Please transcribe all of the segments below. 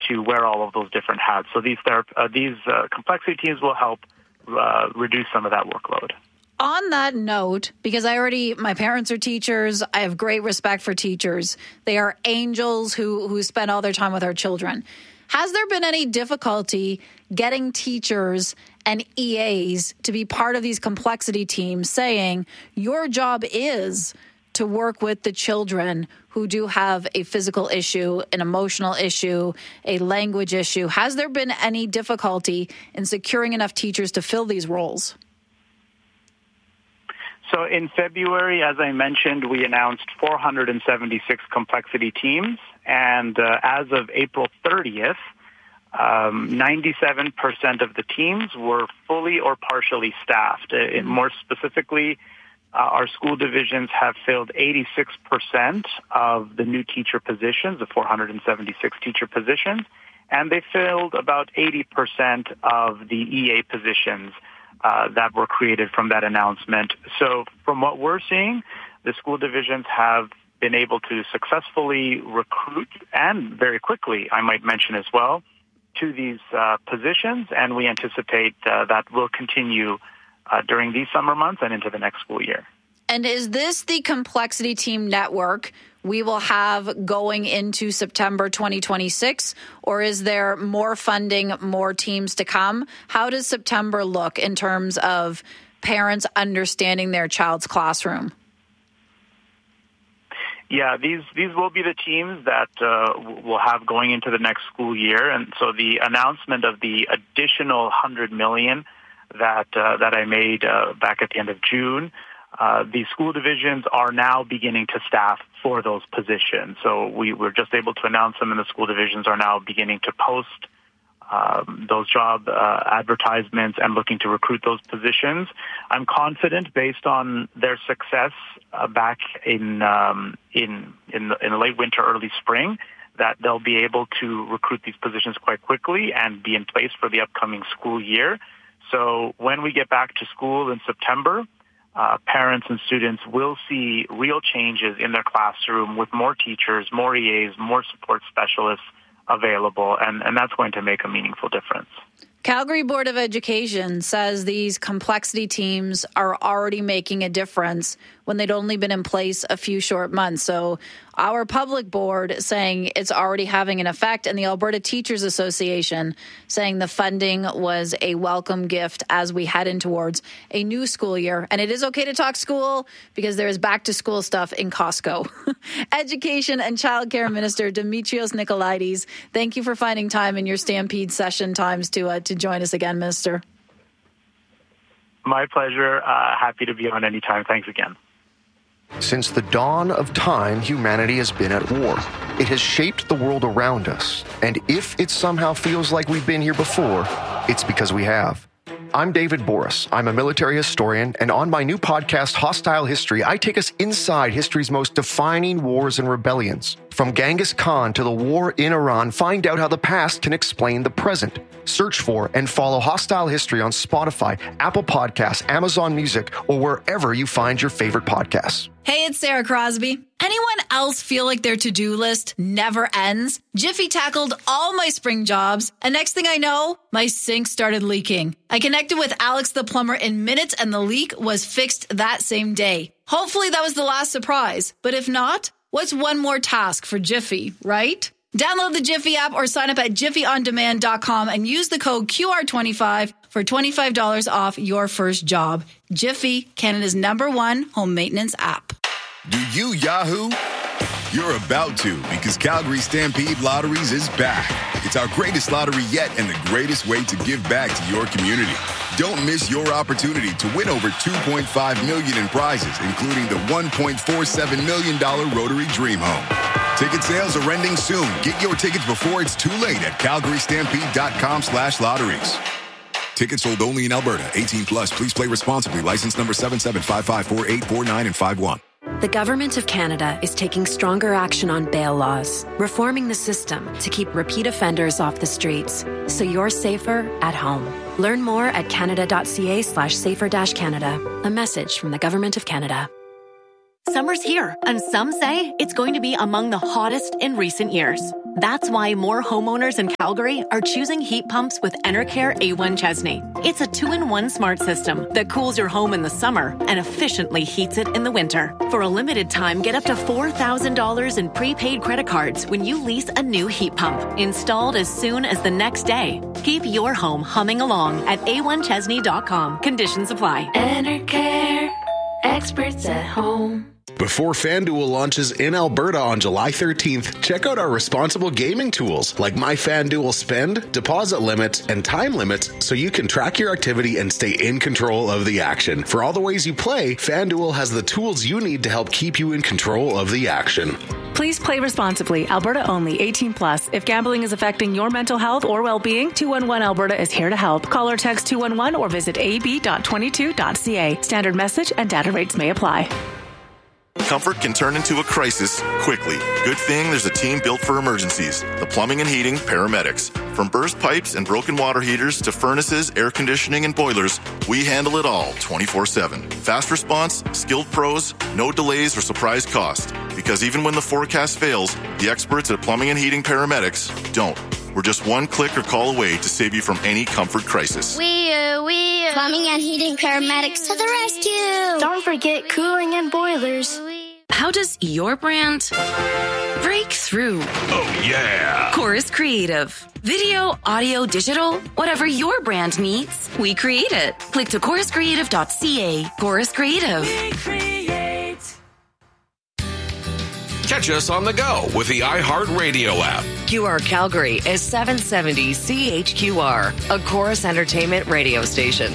to wear all of those different hats. So these complexity teams will help reduce some of that workload. On that note, because my parents are teachers, I have great respect for teachers. They are angels who spend all their time with our children. Has there been any difficulty getting teachers and EAs to be part of these complexity teams, saying your job is to work with the children who do have a physical issue, an emotional issue, a language issue? Has there been any difficulty in securing enough teachers to fill these roles? So in February, as I mentioned, we announced 476 complexity teams. And as of April 30th, 97% of the teams were fully or partially staffed. More specifically, our school divisions have filled 86% of the new teacher positions, the 476 teacher positions, and they filled about 80% of the EA positions that were created from that announcement. So from what we're seeing, the school divisions have been able to successfully recruit, and very quickly, I might mention as well, to these positions, and we anticipate that will continue during these summer months and into the next school year. And is this the complexity team network we will have going into September 2026, or is there more funding, more teams to come? How does September look in terms of parents understanding their child's classroom? Yeah, these will be the teams that we'll have going into the next school year. And so the announcement of the additional $100 million that I made back at the end of June, the school divisions are now beginning to staff for those positions. So we were just able to announce them, and the school divisions are now beginning to post those job advertisements and looking to recruit those positions. I'm confident, based on their success back in late winter, early spring, that they'll be able to recruit these positions quite quickly and be in place for the upcoming school year. So when we get back to school in September, parents and students will see real changes in their classroom with more teachers, more EAs, more support specialists available, and that's going to make a meaningful difference. Calgary Board of Education says these complexity teams are already making a difference when they'd only been in place a few short months. So our public board saying it's already having an effect, and the Alberta Teachers Association saying the funding was a welcome gift as we head in towards a new school year. And it is okay to talk school because there is back to school stuff in Costco. Education and Childcare Minister Dimitrios Nicolaides, thank you for finding time in your Stampede session times to join us again, Minister. My pleasure. Happy to be on anytime. Thanks again. Since the dawn of time, humanity has been at war. It has shaped the world around us. And if it somehow feels like we've been here before, it's because we have. I'm David Boris. I'm a military historian, and on my new podcast, Hostile History, I take us inside history's most defining wars and rebellions. From Genghis Khan to the war in Iran, find out how the past can explain the present. Search for and follow Hostile History on Spotify, Apple Podcasts, Amazon Music, or wherever you find your favorite podcasts. Hey, it's Sarah Crosby. Anyone else feel like their to-do list never ends? Jiffy tackled all my spring jobs, and next thing I know, my sink started leaking. I connected with Alex the plumber in minutes, and the leak was fixed that same day. Hopefully that was the last surprise, but if not, what's one more task for Jiffy, right? Download the Jiffy app or sign up at jiffyondemand.com and use the code QR25 for $25 off your first job. Jiffy, Canada's #1 home maintenance app. Do you Yahoo? You're about to, because Calgary Stampede Lotteries is back. It's our greatest lottery yet and the greatest way to give back to your community. Don't miss your opportunity to win over $2.5 million in prizes, including the $1.47 million Rotary Dream Home. Ticket sales are ending soon. Get your tickets before it's too late at calgarystampede.com/lotteries. Tickets sold only in Alberta. 18 plus. Please play responsibly. License number 77554849 and 51. The Government of Canada is taking stronger action on bail laws, reforming the system to keep repeat offenders off the streets, so you're safer at home. Learn more at canada.ca/safer-canada. A message from the Government of Canada. Summer's here, and some say it's going to be among the hottest in recent years. That's why more homeowners in Calgary are choosing heat pumps with Enercare A1 Chesney. It's a 2-in-1 smart system that cools your home in the summer and efficiently heats it in the winter. For a limited time, get up to $4,000 in prepaid credit cards when you lease a new heat pump, installed as soon as the next day. Keep your home humming along at a1chesney.com. Conditions apply. Enercare, experts at home. Before FanDuel launches in Alberta on July 13th, check out our responsible gaming tools like My FanDuel Spend, deposit limits, and time limits so you can track your activity and stay in control of the action. For all the ways you play, FanDuel has the tools you need to help keep you in control of the action. Please play responsibly. Alberta only. 18 plus. If gambling is affecting your mental health or well-being, 211 Alberta is here to help. Call or text 211 or visit ab.22.ca. Standard message and data rates may apply. Comfort can turn into a crisis quickly. Good thing there's a team built for emergencies. The Plumbing and Heating Paramedics. From burst pipes and broken water heaters to furnaces, air conditioning, and boilers, we handle it all 24/7. Fast response, skilled pros, no delays or surprise cost. Because even when the forecast fails, the experts at Plumbing and Heating Paramedics don't. We're just one click or call away to save you from any comfort crisis. We Plumbing and Heating Paramedics to the rescue. Don't forget cooling and boilers. How does your brand break through? Oh, yeah. Chorus Creative. Video, audio, digital, whatever your brand needs, we create it. Click to choruscreative.ca. Chorus Creative. We create. Catch us on the go with the iHeartRadio app. QR Calgary is 770 CHQR, a Chorus Entertainment radio station.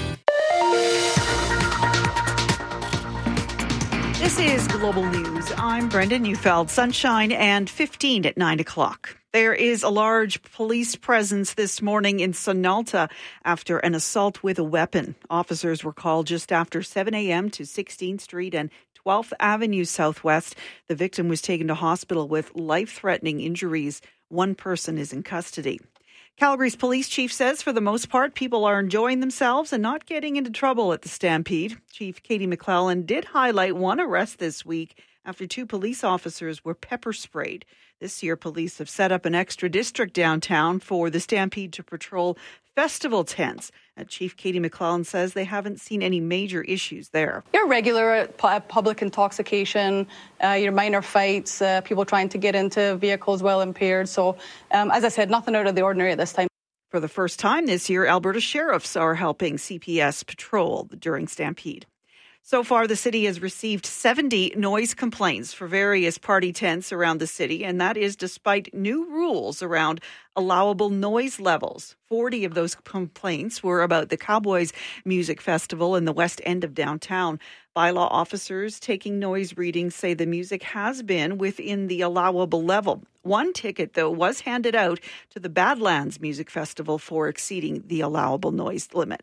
This is Global News. I'm Brenda Neufeld. Sunshine and 15 at 9 o'clock. There is a large police presence this morning in Sonalta after an assault with a weapon. Officers were called just after 7 a.m. to 16th Street and 12th Avenue Southwest. The victim was taken to hospital with life-threatening injuries. One person is in custody. Calgary's police chief says for the most part, people are enjoying themselves and not getting into trouble at the Stampede. Chief Katie McClellan did highlight one arrest this week after 2 police officers were pepper sprayed. This year, police have set up an extra district downtown for the Stampede to patrol festival tents. Chief Katie McClellan says they haven't seen any major issues there. Your regular public intoxication, your minor fights, people trying to get into vehicles while impaired. So, as I said, nothing out of the ordinary at this time. For the first time this year, Alberta sheriffs are helping CPS patrol during Stampede. So far, the city has received 70 noise complaints for various party tents around the city, and that is despite new rules around allowable noise levels. 40 of those complaints were about the Cowboys Music Festival in the west end of downtown. Bylaw officers taking noise readings say the music has been within the allowable level. One ticket, though, was handed out to the Badlands Music Festival for exceeding the allowable noise limit.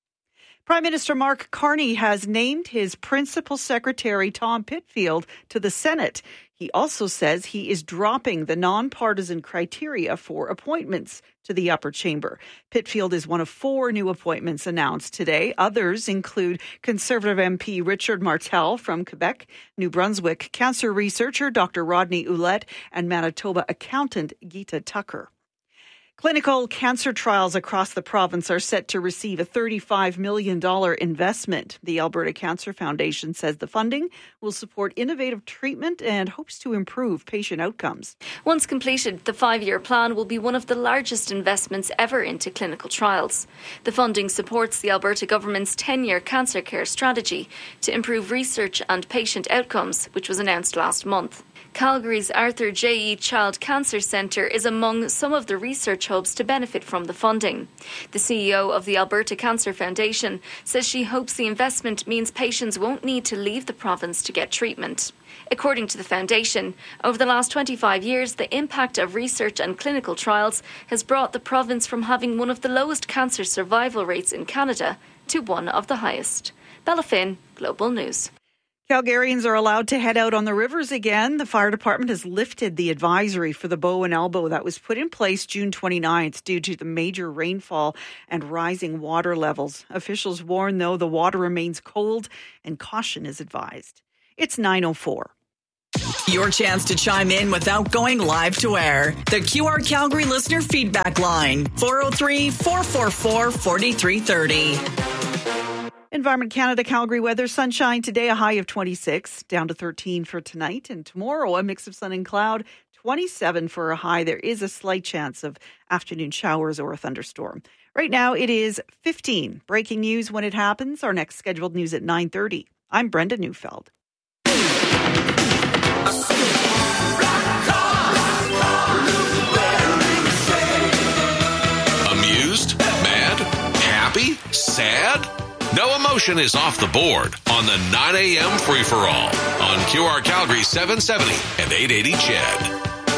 Prime Minister Mark Carney has named his principal secretary, Tom Pitfield, to the Senate. He also says he is dropping the nonpartisan criteria for appointments to the upper chamber. Pitfield is one of 4 new appointments announced today. Others include Conservative MP Richard Martel from Quebec, New Brunswick cancer researcher Dr. Rodney Ouellette, and Manitoba accountant Geeta Tucker. Clinical cancer trials across the province are set to receive a $35 million investment. The Alberta Cancer Foundation says the funding will support innovative treatment and hopes to improve patient outcomes. Once completed, the 5-year plan will be one of the largest investments ever into clinical trials. The funding supports the Alberta government's 10-year cancer care strategy to improve research and patient outcomes, which was announced last month. Calgary's Arthur J.E. Child Cancer Centre is among some of the research hubs to benefit from the funding. The CEO of the Alberta Cancer Foundation says she hopes the investment means patients won't need to leave the province to get treatment. According to the foundation, over the last 25 years, the impact of research and clinical trials has brought the province from having one of the lowest cancer survival rates in Canada to one of the highest. Bella Finn, Global News. Calgarians are allowed to head out on the rivers again. The fire department has lifted the advisory for the Bow and Elbow that was put in place June 29th due to the major rainfall and rising water levels. Officials warn, though, the water remains cold and caution is advised. It's 9:04. Your chance to chime in without going live to air. The QR Calgary listener feedback line, 403-444-4330. Environment Canada Calgary weather. Sunshine today, a high of 26, down to 13 for tonight. And tomorrow, a mix of sun and cloud, 27 for a high. There is a slight chance of afternoon showers or a thunderstorm. Right now, it is 15. Breaking news when it happens. Our next scheduled news at 9:30. I'm Brenda Neufeld. Amused? Mad? Happy? Sad? No emotion is off the board on the 9 a.m. free-for-all on QR Calgary 770 and 880 CHED.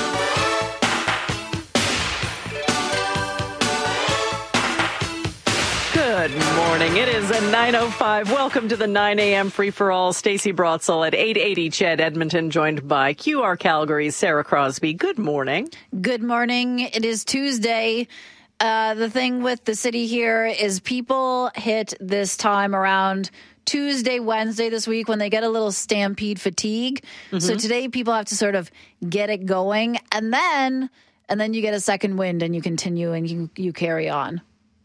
Good morning. It is a 9:05. Welcome to the 9 a.m. free-for-all. Stacey Brotzel at 880 CHED Edmonton, joined by QR Calgary's Sarah Crosby. Good morning. Good morning. It is Tuesday. The thing with the city here is people hit this time around Tuesday, Wednesday this week when they get a little stampede fatigue. Mm-hmm. So today people have to sort of get it going, and then you get a second wind and you continue and you carry on.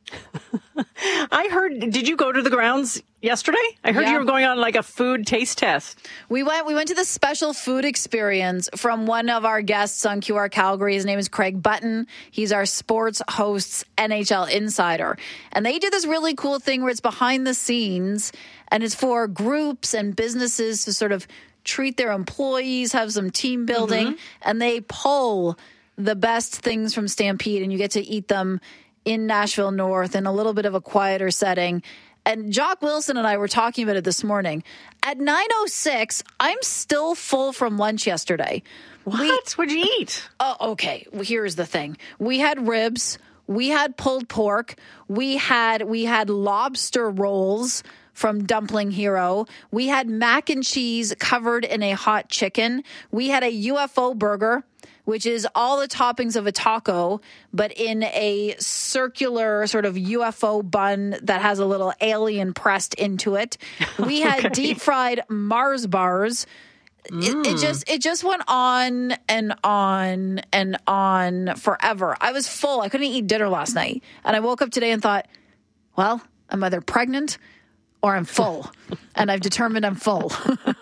I heard, did you go to the grounds yesterday? I heard you were going on like a food taste test. We went to the special food experience from one of our guests on QR Calgary. His name is Craig Button. He's our sports hosts NHL insider. And they do this really cool thing where it's behind the scenes and it's for groups and businesses to sort of treat their employees, have some team building, and they poll the best things from Stampede and you get to eat them in Nashville North in a little bit of a quieter setting. And Jock Wilson and I were talking about it this morning. At 9:06, I'm still full from lunch yesterday. What? What'd you eat? Oh, okay. Well, here's the thing. We had ribs. We had pulled pork. We had lobster rolls from Dumpling Hero. We had mac and cheese covered in a hot chicken. We had a UFO burger, which is all the toppings of a taco, but in a circular sort of UFO bun that has a little alien pressed into it. We had deep fried Mars bars. It just went on and on and on forever. I was full. I couldn't eat dinner last night. And I woke up today and thought, well, I'm either pregnant or I'm full. And I've determined I'm full.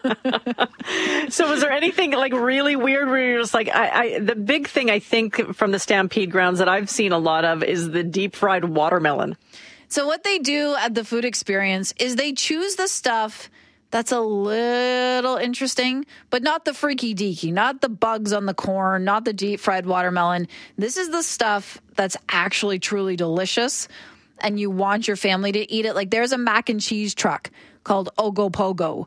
So was there anything like really weird where you're just like, the big thing I think from the Stampede grounds that I've seen a lot of is the deep fried watermelon. So what they do at the food experience is they choose the stuff that's a little interesting, but not the freaky deaky, not the bugs on the corn, not the deep fried watermelon. This is the stuff that's actually truly delicious. And you want your family to eat it. Like there's a mac and cheese truck called Ogopogo.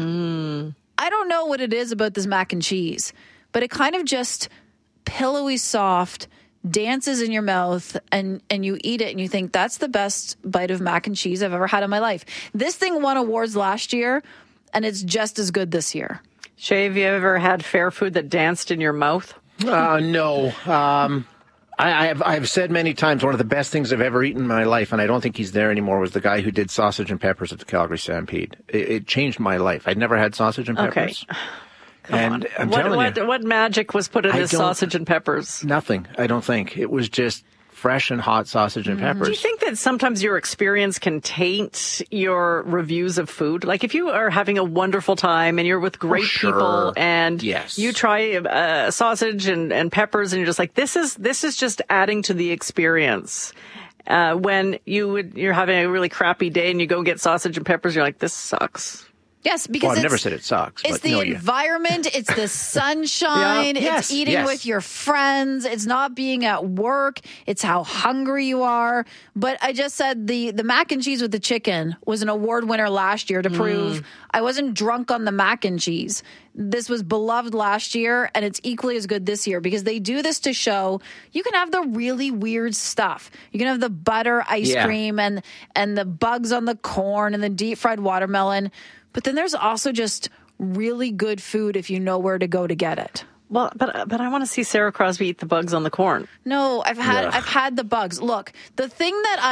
I don't know what it is about this mac and cheese, but it kind of just pillowy soft, dances in your mouth, and you eat it and you think that's the best bite of mac and cheese I've ever had in my life. This thing won awards last year, and it's just as good this year. Shay, have you ever had fair food that danced in your mouth? No. I've said many times one of the best things I've ever eaten in my life, and I don't think he's there anymore, was the guy who did sausage and peppers at the Calgary Stampede. It changed my life. I'd never had sausage and peppers. Okay. And I'm telling you, what magic was put in this sausage and peppers? Nothing, I don't think. It was just fresh and hot sausage and peppers. Do you think that sometimes your experience can taint your reviews of food? Like if you are having a wonderful time and you're with great people and you try sausage and peppers and you're just like, this is just adding to the experience. When you're having a really crappy day and you go get sausage and peppers, you're like, this sucks. Yes, because I've never said it sucks. It's the environment. It's the sunshine. It's eating with your friends. It's not being at work. It's how hungry you are. But I just said the mac and cheese with the chicken was an award winner last year to prove I wasn't drunk on the mac and cheese. This was beloved last year, and it's equally as good this year because they do this to show you can have the really weird stuff. You can have the butter ice cream and the bugs on the corn and the deep fried watermelon. But then there's also just really good food if you know where to go to get it. Well, but I want to see Sarah Crosby eat the bugs on the corn. No, I've had the bugs. Look, the thing that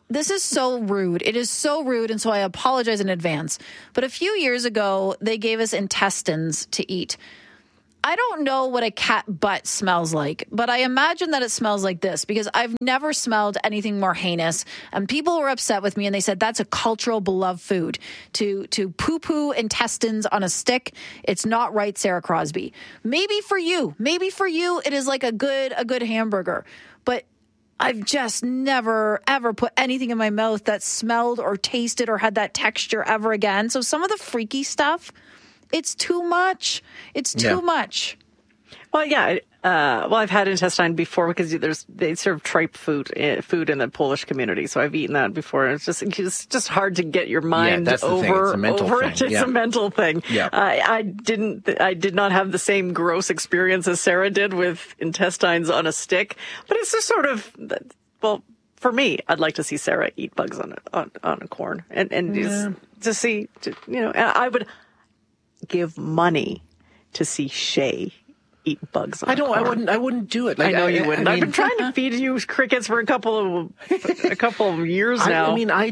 this is so rude. It is so rude, and so I apologize in advance. But a few years ago, they gave us intestines to eat. I don't know what a cat butt smells like, but I imagine that it smells like this because I've never smelled anything more heinous. And people were upset with me, and they said that's a cultural beloved food. To poo-poo intestines on a stick, it's not right, Sarah Crosby. Maybe for you, it is like a good hamburger. But I've just never, ever put anything in my mouth that smelled or tasted or had that texture ever again. So some of the freaky stuff, it's too much. It's too much. Well, yeah. I've had intestine before because they serve tripe food in the Polish community, so I've eaten that before. It's just hard to get your mind over it. It's a mental thing. Yeah. I did not have the same gross experience as Sarah did with intestines on a stick, but it's just sort of, well, for me, I'd like to see Sarah eat bugs on a corn and just to see, and I would give money to see Shay eat bugs on corn. I wouldn't do it. I know you wouldn't. I've been trying to feed you crickets for a couple of years now.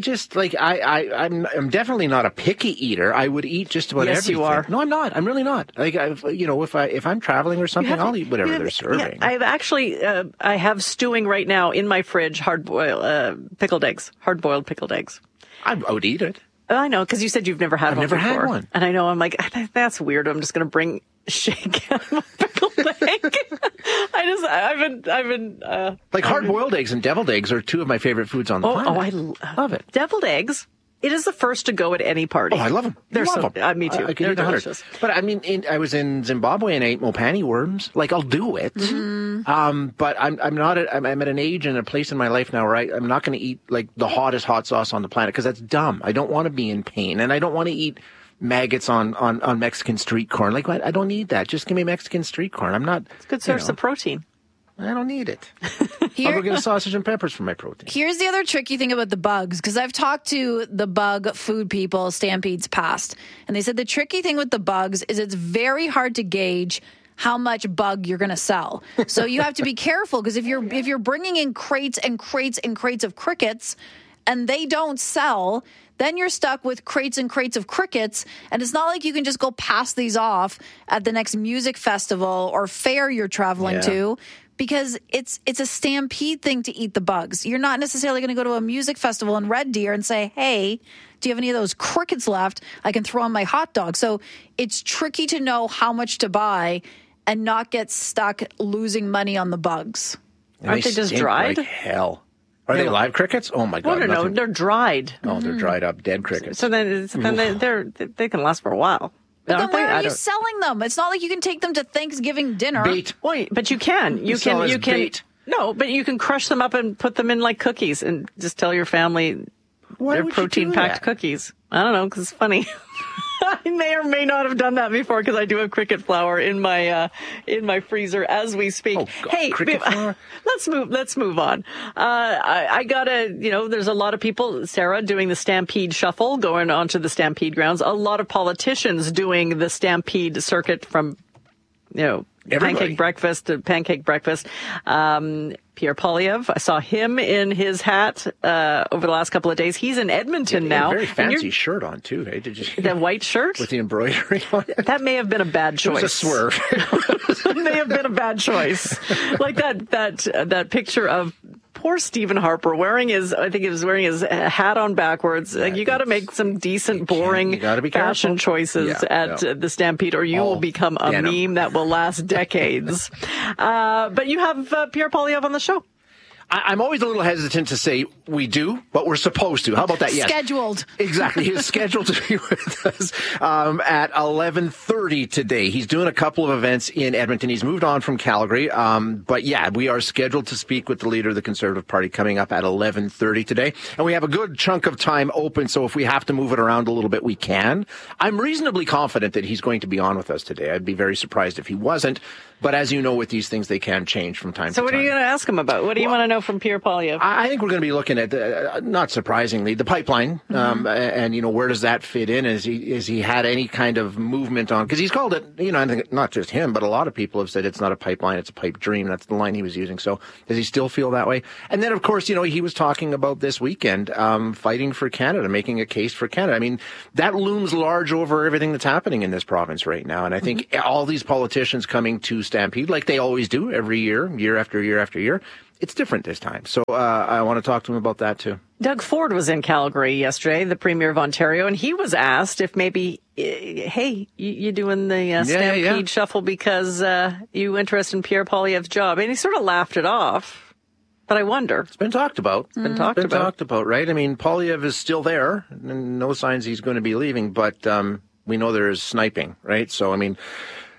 I'm definitely not a picky eater. I would eat just about everything. Yes, you are. No, I'm not. I'm really not. If I'm traveling or something, I'll eat whatever they're serving. I've actually, I have stewing right now in my fridge, hard-boiled pickled eggs. I would eat it. I know, because you said you've never had one before. I've never had one. And I know, I'm like, that's weird. I'm just going to bring shake out my pickled egg. I've been hard-boiled eggs and deviled eggs are two of my favorite foods on the planet. I love it. Deviled eggs. It is the first to go at any party. Oh, I love them. They're so them. Me too. They're delicious. But I mean, I was in Zimbabwe and ate mopani worms. I'll do it. Mm-hmm. But I'm at an age and a place in my life now where I'm not going to eat the hottest hot sauce on the planet because that's dumb. I don't want to be in pain, and I don't want to eat maggots on Mexican street corn. I don't need that. Just give me Mexican street corn. I'm not. It's a good source of protein. I don't need it. I'll go get a sausage and peppers for my protein. Here's the other tricky thing about the bugs, because I've talked to the bug food people, Stampede's past, and they said the tricky thing with the bugs is it's very hard to gauge how much bug you're going to sell. So you have to be careful, because if you're bringing in crates and crates and crates of crickets and they don't sell, then you're stuck with crates and crates of crickets, and it's not like you can just go pass these off at the next music festival or fair you're traveling to. Because it's a stampede thing to eat the bugs. You're not necessarily going to go to a music festival in Red Deer and say, hey, do you have any of those crickets left I can throw on my hot dog? So it's tricky to know how much to buy and not get stuck losing money on the bugs. And Aren't they just dried? Like hell. Are they live crickets? Oh, my God. No, they're dried. Oh, they're dried up, dead crickets. So then they can last for a while. But then where are you selling them? It's not like you can take them to Thanksgiving dinner. Bait. Wait, but you can. You can. Bait. No, but you can crush them up and put them in like cookies and just tell your family they're protein-packed cookies. I don't know, because it's funny. I may or may not have done that before because I do have cricket flour in my freezer as we speak. Oh, God. Hey, cricket flour? Let's move on. I gotta, there's a lot of people, Sarah, doing the Stampede Shuffle, going onto the Stampede grounds. A lot of politicians doing the Stampede circuit from, pancake breakfast to pancake breakfast. Pierre Poilievre, I saw him in his hat over the last couple of days. He's in Edmonton now. Very fancy shirt on, too. Hey? That white shirt? With the embroidery on it. That may have been a bad choice. It was a swerve. It may have been a bad choice. Like that picture of poor Stephen Harper wearing his hat on backwards. You got to make some decent, boring fashion choices at the Stampede, or you will become a meme that will last decades. But you have Pierre Poilievre on the show. I'm always a little hesitant to say we do, but we're supposed to. How about that? Yes. Scheduled. Exactly. He's scheduled to be with us at 11:30 today. He's doing a couple of events in Edmonton. He's moved on from Calgary. But yeah, we are scheduled to speak with the leader of the Conservative Party coming up at 11:30 today. And we have a good chunk of time open, so if we have to move it around a little bit, we can. I'm reasonably confident that he's going to be on with us today. I'd be very surprised if he wasn't. But as you know, with these things, they can change from time to time. So what are you going to ask him about? What do you want to know now from Pierre Poilievre? I think we're going to be looking at, not surprisingly, the pipeline. And, where does that fit in? Has he had any kind of movement on? Because he's called it, I think not just him, but a lot of people have said it's not a pipeline, it's a pipe dream. That's the line he was using. So does he still feel that way? And then, of course, he was talking about this weekend, fighting for Canada, making a case for Canada. I mean, that looms large over everything that's happening in this province right now. And I think all these politicians coming to Stampede, like they always do every year after year after year, it's different this time. So I want to talk to him about that too. Doug Ford was in Calgary yesterday, the Premier of Ontario, and he was asked if maybe, hey, you doing the Stampede shuffle because you interested in Pierre Poilievre's job? And he sort of laughed it off. But I wonder. It's been talked about. It's been talked about, right? I mean, Poilievre is still there, and no signs he's going to be leaving, but we know there is sniping, right? So, I mean,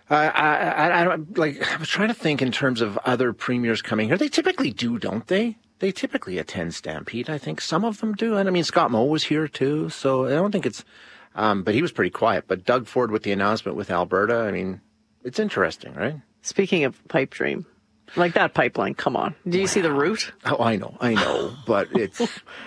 I was trying to think in terms of other premiers coming here. They typically do, don't they? They typically attend Stampede. I think some of them do. And I mean, Scott Moe was here too. So I don't think it's, but he was pretty quiet. But Doug Ford with the announcement with Alberta, I mean, it's interesting, right? Speaking of pipe dream, like that pipeline, come on. Do you see the route? Oh, I know, but it's...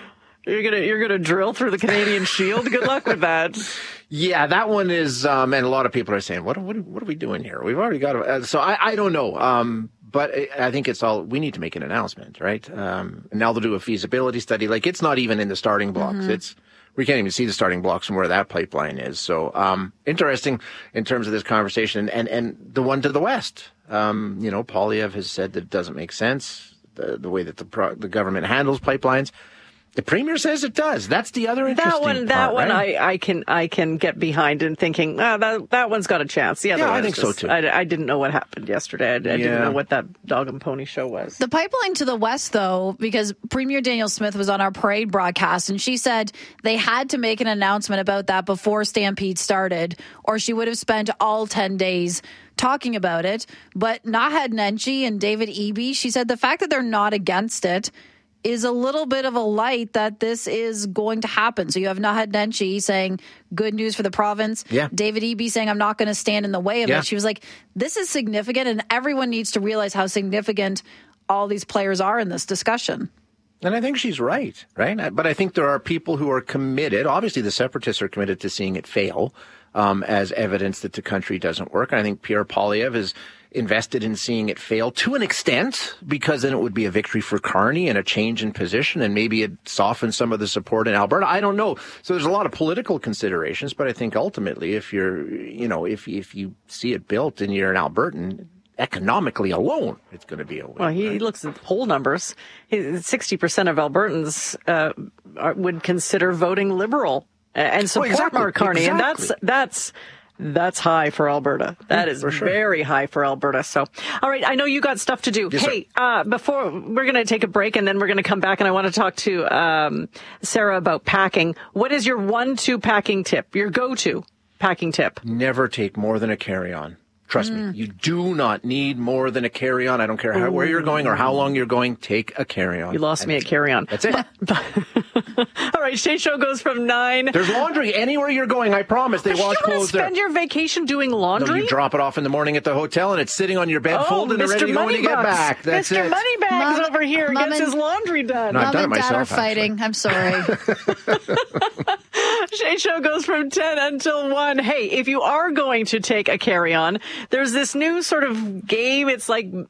You're gonna drill through the Canadian Shield. Good luck with that. Yeah, that one is, and a lot of people are saying, "What are we doing here? We've already got." So I don't know. But I think it's all we need to make an announcement, right? And now they'll do a feasibility study. Like it's not even in the starting blocks. We can't even see the starting blocks from where that pipeline is. So interesting in terms of this conversation, and the one to the west. Poilievre has said that it doesn't make sense the way that the government handles pipelines. The Premier says it does. That's the other interesting part. That one, right? I can get behind and thinking, that one's got a chance. The other one, I think so too. I didn't know what happened yesterday. I didn't know what that dog and pony show was. The pipeline to the west, though, because Premier Danielle Smith was on our parade broadcast, and she said they had to make an announcement about that before Stampede started, or she would have spent all 10 days talking about it. But Naheed Nenshi and David Eby, she said the fact that they're not against it is a little bit of a light that this is going to happen. So you have Naheed Nenshi saying, good news for the province. Yeah. David Eby saying, I'm not going to stand in the way of it. She was like, this is significant, and everyone needs to realize how significant all these players are in this discussion. And I think she's right? But I think there are people who are committed. Obviously, the separatists are committed to seeing it fail as evidence that the country doesn't work. And I think Pierre Poilievre is invested in seeing it fail to an extent, because then it would be a victory for Carney and a change in position, and maybe it softens some of the support in Alberta. I don't know. So there's a lot of political considerations, but I think ultimately, if you're, if you see it built and you're an Albertan, economically alone, it's going to be a win. Well, he looks at the poll numbers. 60% of Albertans would consider voting Liberal and support Mark Carney, and that's high for Alberta. That is very high for Alberta. So, all right, I know you got stuff to do. Yes, hey, before we're going to take a break, and then we're going to come back, and I want to talk to Sarah about packing. What is your 1-2 packing tip? Your go-to packing tip? Never take more than a carry-on. Trust me, you do not need more than a carry-on. I don't care where you're going or how long you're going. Take a carry-on. You lost me at carry-on. That's it. All right, Shay Show goes from 9. There's laundry anywhere you're going. I promise. They wash clothes there. Spend your vacation doing laundry? No, you drop it off in the morning at the hotel, and it's sitting on your bed folded and ready to go when you get back. That's Mr. it. Moneybags over here gets his laundry done. No, I've done it Mom and Dad myself, are fighting. I'm sorry. Shay Show goes from 10 until 1. Hey, if you are going to take a carry-on, there's this new sort of game. It's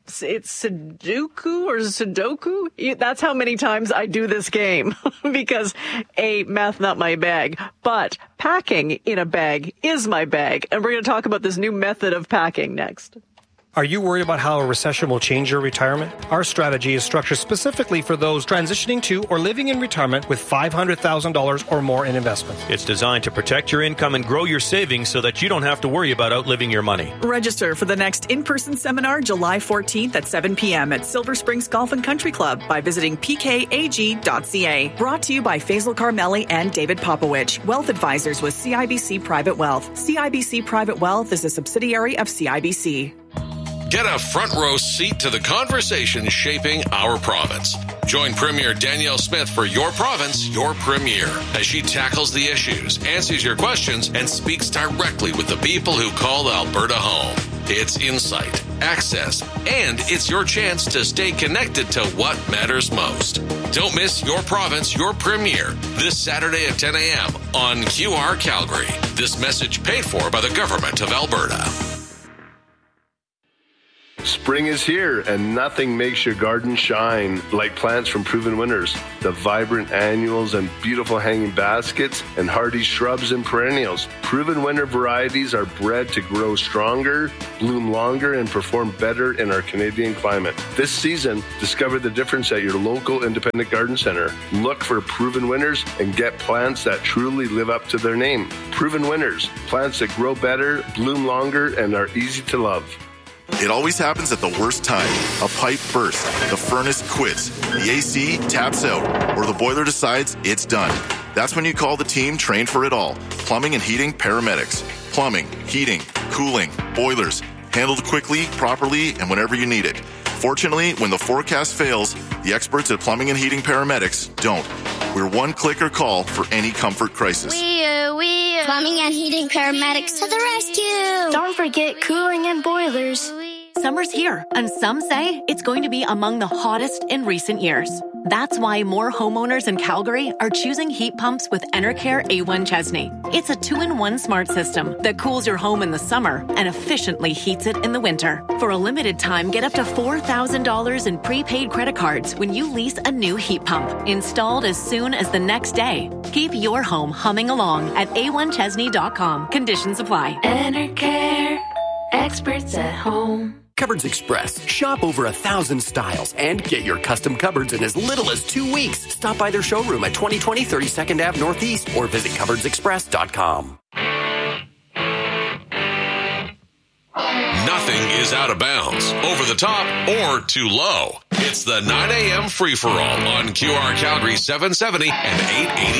Sudoku. That's how many times I do this game because math not my bag, but packing in a bag is my bag. And we're going to talk about this new method of packing next. Are you worried about how a recession will change your retirement? Our strategy is structured specifically for those transitioning to or living in retirement with $500,000 or more in investments. It's designed to protect your income and grow your savings so that you don't have to worry about outliving your money. Register for the next in-person seminar July 14th at 7 p.m. at Silver Springs Golf and Country Club by visiting pkag.ca. Brought to you by Faisal Carmeli and David Popowich, Wealth Advisors with CIBC Private Wealth. CIBC Private Wealth is a subsidiary of CIBC. Get a front row seat to the conversation shaping our province. Join Premier Danielle Smith for Your Province, Your Premier, as she tackles the issues, answers your questions, and speaks directly with the people who call Alberta home. It's Insight access, and it's your chance to stay connected to what matters most. Don't miss Your Province, Your Premiere this Saturday at 10 a.m. on QR Calgary. This message paid for by the Government of Alberta. Spring is here, and nothing makes your garden shine like plants from Proven Winners. The vibrant annuals and beautiful hanging baskets and hardy shrubs and perennials. Proven Winner varieties are bred to grow stronger, bloom longer, and perform better in our Canadian climate. This season, discover the difference at your local independent garden center. Look for Proven Winners and get plants that truly live up to their name. Proven Winners, plants that grow better, bloom longer, and are easy to love. It always happens at the worst time. A pipe bursts, the furnace quits, the AC taps out, or the boiler decides it's done. That's when you call the team trained for it all. Plumbing and Heating Paramedics. Plumbing, heating, cooling, boilers. Handled quickly, properly, and whenever you need it. Fortunately, when the forecast fails, the experts at Plumbing and Heating Paramedics don't. We're one click or call for any comfort crisis. Plumbing and Heating Paramedics to the rescue. Don't forget cooling and boilers. Summer's here, and some say it's going to be among the hottest in recent years. That's why more homeowners in Calgary are choosing heat pumps with Enercare A1 Chesney. It's a 2-in-1 smart system that cools your home in the summer and efficiently heats it in the winter. For a limited time, get up to $4,000 in prepaid credit cards when you lease a new heat pump, installed as soon as the next day. Keep your home humming along at a1chesney.com. Conditions apply. Enercare, experts at home. Cupboards Express. Shop over 1,000 styles and get your custom cupboards in as little as 2 weeks. Stop by their showroom at 2020 32nd Ave Northeast or visit cupboardsexpress.com. Nothing is out of bounds, over the top, or too low. It's the 9 a.m. free-for-all on QR Calgary 770 and 880